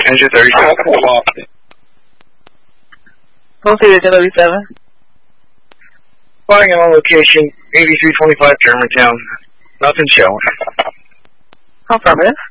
Engine 37. We'll see the 37. Flying on location, 8325 Germantown. Nothing showing. Affirmative.